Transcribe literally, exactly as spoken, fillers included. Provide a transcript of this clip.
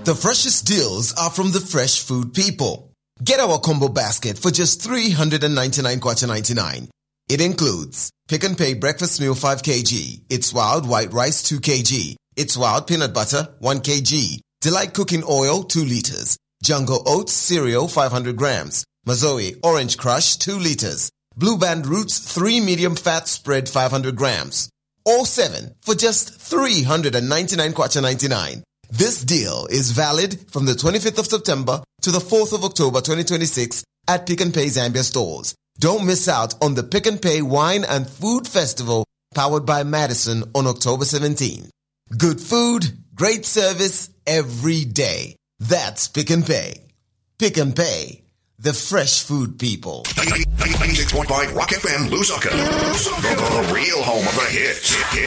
The freshest deals are from the Fresh Food People. Get our combo basket for just three hundred ninety-nine kwacha ninety-nine. It includes Pick and Pay breakfast meal five kilograms, It's Wild white rice two kilograms, It's Wild peanut butter one kilogram, Delight cooking oil two liters, Jungle Oats cereal five hundred grams, Mazoe orange crush two liters, Blue Band Roots three medium fat spread five hundred grams. All seven for just three hundred ninety-nine kwacha ninety-nine. This deal is valid from the twenty-fifth of September to the fourth of October twenty twenty-six at Pick and Pay Zambia stores. Don't miss out on the Pick and Pay Wine and Food Festival powered by Madison on October seventeenth. Good food, great service every day. That's Pick and Pay. Pick and Pay, the fresh food people. ninety-six point five Rock F M, Lusaka. The, the real home of the hits.